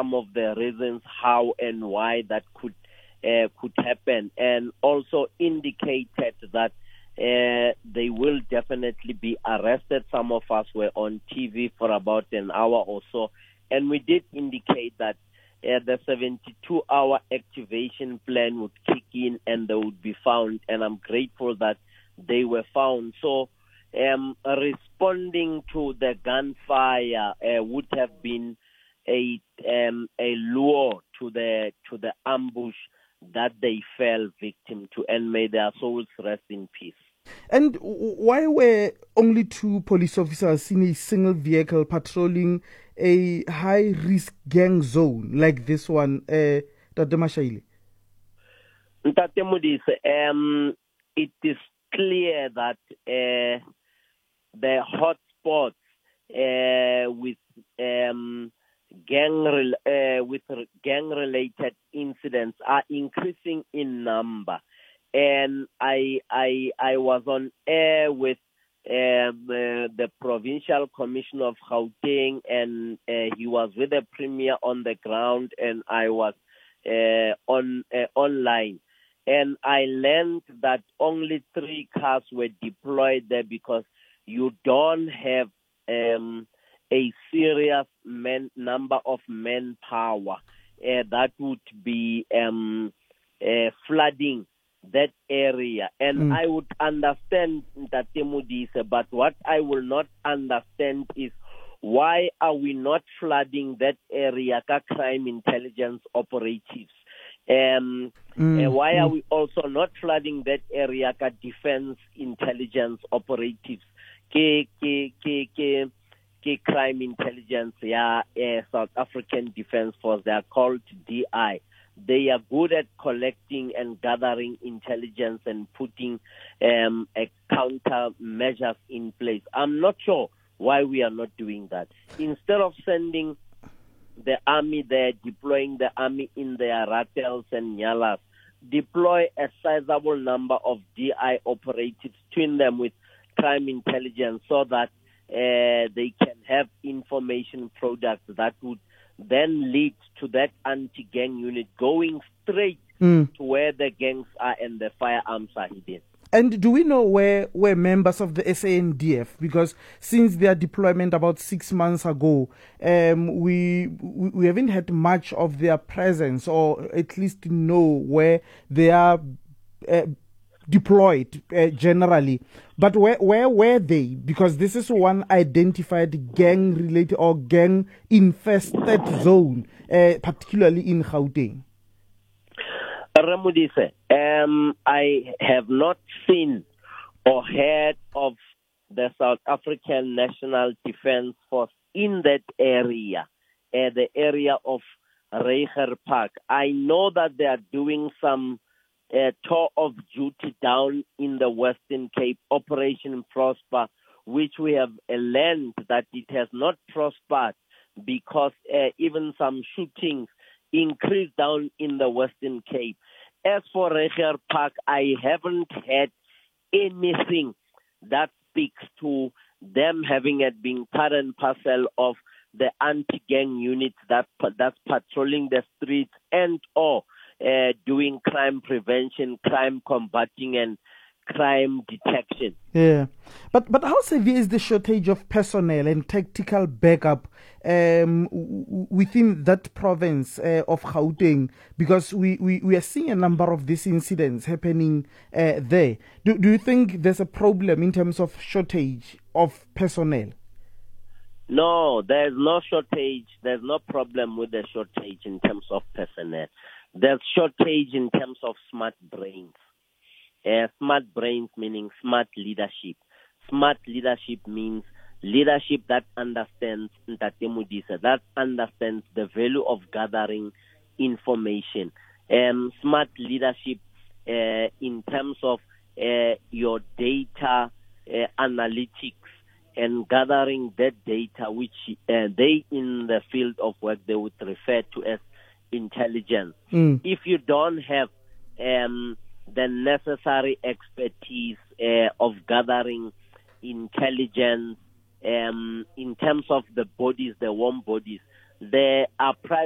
some of the reasons how and why that could happen, and also indicated that they will definitely be arrested. Some of us were on TV for about an hour or so, and we did indicate that the 72-hour activation plan would kick in and they would be found, and I'm grateful that they were found. So responding to the gunfire would have been a lure to the ambush that they fell victim to, and may their souls rest in peace. And why were only 2 police officers in a single vehicle patrolling a high-risk gang zone like this one, Tate Mashaile? Ntate Modise, it is clear that the hotspots with gang-related incidents are increasing in number. And I was on air with the Provincial Commissioner of Gauteng, and he was with the Premier on the ground, and I was online. And I learned that only 3 cars were deployed there because you don't have a serious number of manpower that would be flooding that area. And I would understand that Modise, but what I will not understand is why are we not flooding that area ka crime intelligence operatives? Why are we also not flooding that area ka defense intelligence operatives? Crime intelligence, South African Defence Force, they are called DI. They are good at collecting and gathering intelligence and putting counter measures in place. I'm not sure why we are not doing that. Instead of sending the army there, deploying the army in their Ratels and Nyalas, deploy a sizable number of DI operatives, twin them with crime intelligence so that they can have information products that would then lead to that anti-gang unit going straight to where the gangs are and the firearms are hidden. And do we know where members of the SANDF, because since their deployment about 6 months ago, we haven't had much of their presence, or at least know where they are deployed generally. But where were they? Because this is one identified gang-related or gang-infested zone, particularly in Gauteng. Ramudise, I have not seen or heard of the South African National Defence Force in that area, the area of Reiger Park. I know that they are doing some tour of duty down in the Western Cape, Operation Prosper, which we have learned that it has not prospered because even some shootings increased down in the Western Cape. As for Reiger Park, I haven't had anything that speaks to them having it being part and parcel of the anti-gang units that's patrolling the streets and or doing crime prevention, crime combating, and crime detection. Yeah, but how severe is the shortage of personnel and tactical backup within that province of Gauteng? Because we are seeing a number of these incidents happening there. Do you think there's a problem in terms of shortage of personnel? No, there's no shortage. There's no problem with the shortage in terms of personnel. There's shortage in terms of smart brains. Smart brains meaning smart leadership. Smart leadership means leadership that understands that understands the value of gathering information. Smart leadership in terms of your data analytics and gathering that data, which they in the field of work they would refer to as intelligence. If you don't have the necessary expertise of gathering intelligence in terms of the bodies, the warm bodies, there are